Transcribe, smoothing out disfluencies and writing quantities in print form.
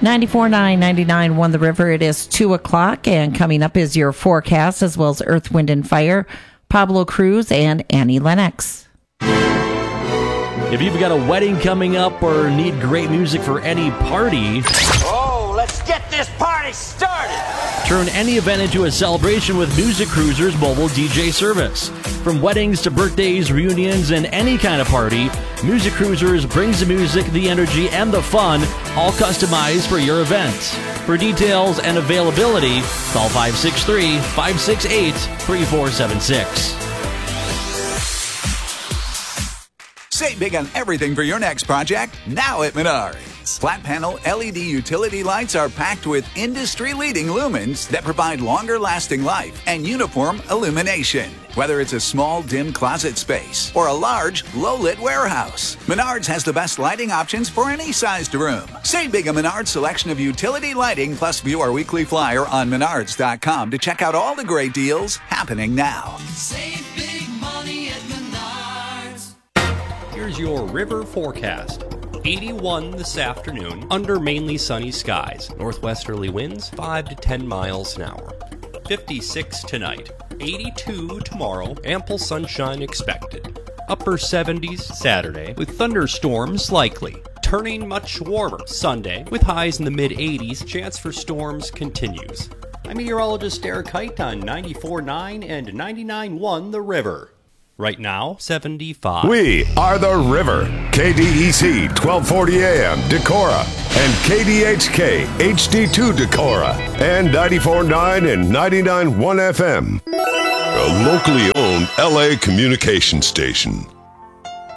94.9, 99.1 The River. It is 2 o'clock, and coming up is your forecast, as well as Earth, Wind, and Fire, Pablo Cruz, and Annie Lennox. If you've got a wedding coming up or need great music for any party, let's get this party started! Turn any event into a celebration with Music Cruiser's mobile DJ service. From weddings to birthdays, reunions, and any kind of party, Music Cruisers brings the music, the energy, and the fun, all customized for your event. For details and availability, call 563-568-3476. Save big on everything for your next project, now at Menards. Flat panel LED utility lights are packed with industry-leading lumens that provide longer-lasting life and uniform illumination. Whether it's a small, dim closet space or a large, low-lit warehouse, Menards has the best lighting options for any sized room. Save big on Menards' selection of utility lighting, plus view our weekly flyer on Menards.com to check out all the great deals happening now. Save big money at Menards. Here's your river forecast. 81 this afternoon, under mainly sunny skies. Northwesterly winds 5 to 10 miles an hour. 56 tonight. 82 tomorrow. Ample sunshine expected. Upper 70s Saturday, with thunderstorms likely. Turning much warmer Sunday, with highs in the mid-80s. Chance for storms continues. I'm meteorologist Eric Height on 94.9 and 99.1 The River. Right now, 75. We are The River. KDEC 1240 AM Decorah and KDHK HD2 Decorah and 94.9 and 99.1 FM. A locally owned LA communication station.